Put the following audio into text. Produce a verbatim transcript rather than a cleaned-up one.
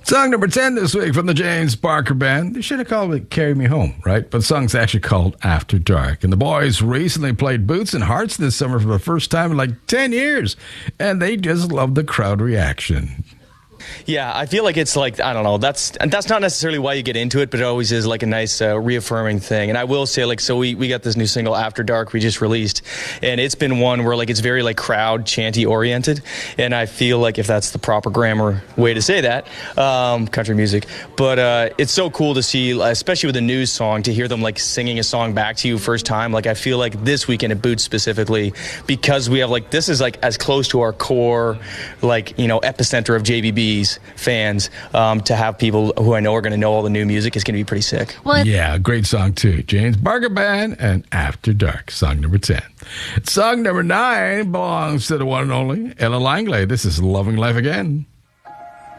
Song number ten this week from the James Barker Band. They should have called it Carry Me Home, right? But the song's actually called After Dark. And the boys recently played Boots and Hearts this summer for the first time in like ten years. And they just love the crowd reaction. Yeah, I feel like it's like, I don't know, that's and that's not necessarily why you get into it, but it always is like a nice uh, reaffirming thing. And I will say, like, so we, we got this new single, After Dark, we just released, and it's been one where, like, it's very, like, crowd chanty oriented, and I feel like, if that's the proper grammar way to say that, um, country music, but uh, it's so cool to see, especially with a news song, to hear them, like, singing a song back to you first time. Like, I feel like this weekend at Boots specifically, because we have, like, this is, like, as close to our core, like, you know, epicenter of J B B fans, um, to have people who I know are going to know all the new music is going to be pretty sick. Well, yeah, great song too. James Barker Band and After Dark, song number ten. Song number nine belongs to the one and only Ella Langley. This is Loving Life Again.